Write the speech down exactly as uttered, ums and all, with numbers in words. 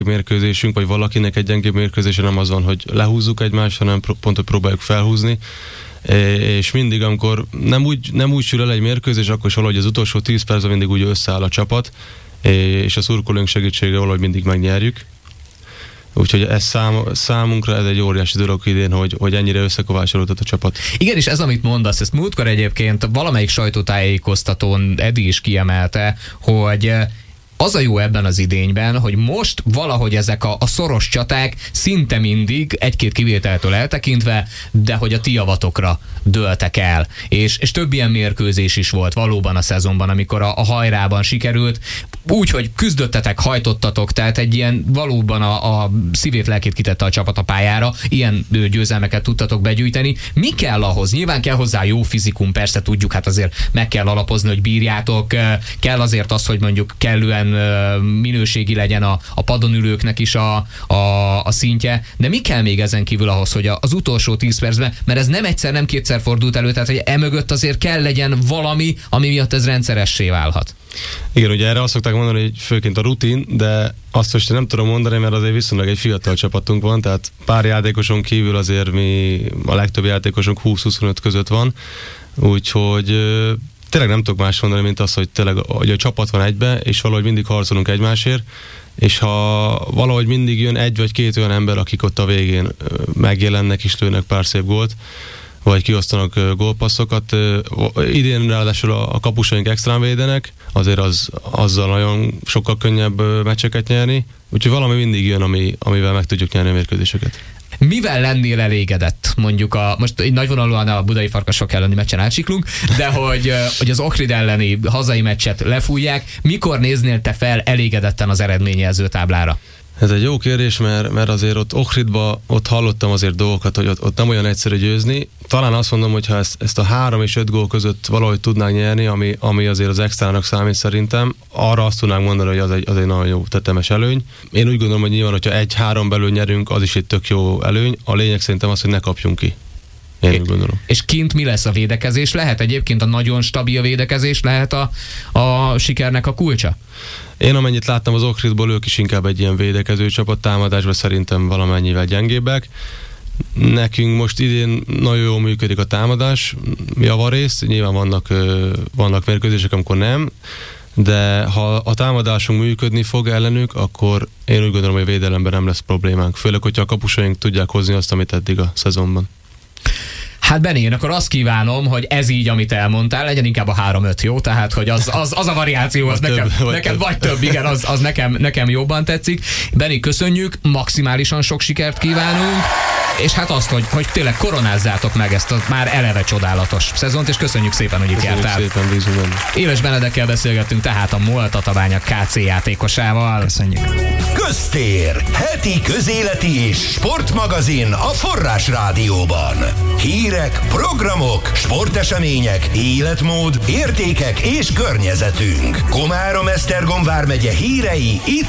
mérkőzésünk, vagy valakinek egy gyengébb mérkőzése nem az van, hogy lehúzzuk egymást, hanem pont, hogy próbáljuk felhúzni. És mindig, amikor nem úgy, nem úgy sül el egy mérkőzés, akkor is valahogy az utolsó tíz percben mindig úgy összeáll a csapat, és a szurkolóink segítségével valahogy mindig megnyerjük. Úgyhogy ez szám, számunkra ez egy óriási dolog idén, hogy, hogy ennyire összekovácsolódott a csapat. Igen, és ez, amit mondasz, ezt múltkor egyébként valamelyik sajtótájékoztatón Edi is kiemelte, hogy az a jó ebben az idényben, hogy most valahogy ezek a, a szoros csaták szinte mindig, egy-két kivételtől eltekintve, de hogy a ti javatokra dőltek el. És, és több ilyen mérkőzés is volt valóban a szezonban, amikor a, a hajrában sikerült. Úgy, hogy küzdöttetek, hajtottatok, tehát egy ilyen valóban a, a szívét, lelkét kitette a csapat a pályára, ilyen győzelmeket tudtatok begyűjteni. Mi kell ahhoz? Nyilván kell hozzá jó fizikum, persze tudjuk, hát azért meg kell alapozni, hogy bírjátok, kell azért az, hogy mondjuk kellően minőségi legyen a, a padon ülőknek is a, a, a szintje, de mi kell még ezen kívül ahhoz, hogy az utolsó tíz percben, mert ez nem egyszer, nem kétszer fordult elő, tehát hogy emögött azért kell legyen valami, ami miatt ez rendszeressé válhat. Igen, ugye erre azt szokták mondani, hogy főként a rutin, de azt most nem tudom mondani, mert azért viszonylag egy fiatal csapatunk van, tehát pár játékoson kívül azért mi, a legtöbb játékosunk húsz-huszonöt között van, úgyhogy tényleg nem tudok más mondani, mint az, hogy tényleg hogy a csapat van egybe, és valahogy mindig harcolunk egymásért, és ha valahogy mindig jön egy vagy két olyan ember, akik ott a végén megjelennek és lőnek pár szép gólt, vagy kiosztanak gólpasszokat. Idén ráadásul a kapusaink extrán védenek, azért az, azzal nagyon sokkal könnyebb meccseket nyerni, úgyhogy valami mindig jön, ami, amivel meg tudjuk nyerni a mérkőzéseket. Mivel lennél elégedett, mondjuk a, most nagyvonalúan a budai Farkasok elleni meccsen átsiklunk, de hogy, hogy az Ohrid elleni hazai meccset lefújják, mikor néznél te fel elégedetten az eredményjelző táblára? Ez egy jó kérdés, mert, mert azért ott Ohridba ott hallottam azért dolgokat, hogy ott, ott nem olyan egyszerű győzni. Talán azt mondom, hogy ha ezt, ezt a három és öt gól között valahogy tudnánk nyerni, ami, ami azért az extrának számít szerintem, arra azt tudnánk mondani, hogy az egy, az egy nagyon jó tetemes előny. Én úgy gondolom, hogy nyilván, hogyha egy-három belül nyerünk, az is egy tök jó előny. A lényeg szerintem az, hogy ne kapjunk ki. Én úgy gondolom. És kint mi lesz a védekezés? Lehet egyébként a nagyon stabil védekezés, lehet a, a sikernek a kulcsa? Én amennyit láttam az Ohridból, ők is inkább egy ilyen védekező csapat, támadásban szerintem valamennyivel gyengébbek. Nekünk most idén nagyon jól működik a támadás, javarész, nyilván vannak, vannak mérkőzések, amikor nem, de ha a támadásunk működni fog ellenük, akkor én úgy gondolom, hogy a védelemben nem lesz problémánk. Főleg, hogyha a kapusaink tudják hozni azt, amit eddig a szezonban. Hát Benni, én akkor azt kívánom, hogy ez így, amit elmondtál, legyen inkább a három-öt, jó? Tehát, hogy az, az, az a variáció, az nekem, több, vagy, nekem több. vagy több, igen, az, az nekem, nekem jobban tetszik. Benni, köszönjük, maximálisan sok sikert kívánunk, és hát azt, hogy, hogy tényleg koronázzátok meg ezt a már eleve csodálatos szezont, és köszönjük szépen, hogy itt jártál. Szépen, bízunk benne. Éles Benedekkel beszélgettünk tehát a MOL Tatabánya ká cé játékosával. Köszönjük. Köztér, heti közéleti és sportmagazin a Forrás Rádióban. Hírek, programok, sportesemények, életmód, értékek és környezetünk. Komárom-Esztergom vármegye hírei itt